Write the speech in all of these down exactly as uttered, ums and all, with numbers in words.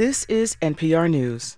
This is N P R News.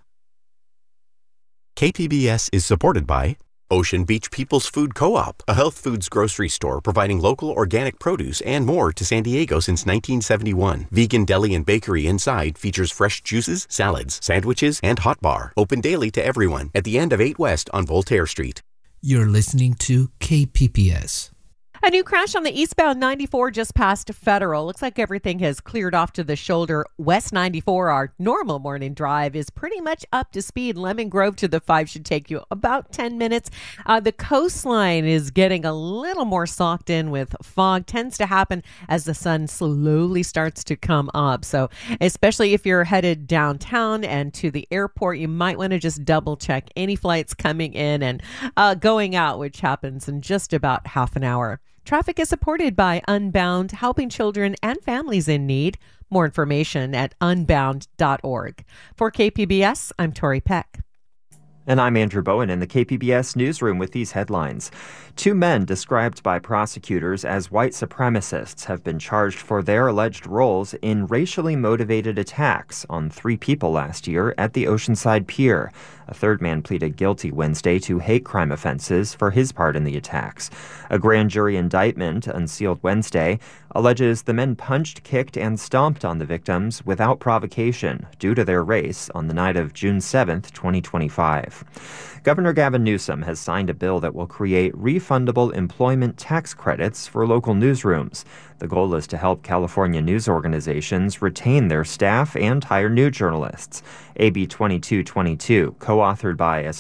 K P B S is supported by Ocean Beach People's Food Co-op, a health foods grocery store providing local organic produce and more to San Diego since nineteen seventy-one. Vegan Deli and Bakery inside features fresh juices, salads, sandwiches, and hot bar. Open daily to everyone at the end of eight West on Voltaire Street. You're listening to K P B S. A new crash on the eastbound ninety-four just past Federal. Looks like everything has cleared off to the shoulder. West ninety-four, our normal morning drive, is pretty much up to speed. Lemon Grove to the five should take you about ten minutes. Uh, the coastline is getting a little more socked in with fog. Tends to happen as the sun slowly starts to come up. So especially if you're headed downtown and to the airport, you might want to just double check any flights coming in and uh, going out, which happens in just about half an hour. Traffic is supported by Unbound, helping children and families in need. More information at unbound dot org. For K P B S, I'm Tori Peck. And I'm Andrew Bowen in the K P B S newsroom with these headlines. Two men described by prosecutors as white supremacists have been charged for their alleged roles in racially motivated attacks on three people last year at the Oceanside Pier. A third man pleaded guilty Wednesday to hate crime offenses for his part in the attacks. A grand jury indictment, unsealed Wednesday, alleges the men punched, kicked, and stomped on the victims without provocation due to their race on the night of June seventh, twenty twenty-five. Governor Gavin Newsom has signed a bill that will create refundable employment tax credits for local newsrooms. The goal is to help California news organizations retain their staff and hire new journalists. A B twenty-two twenty-two, co-authored by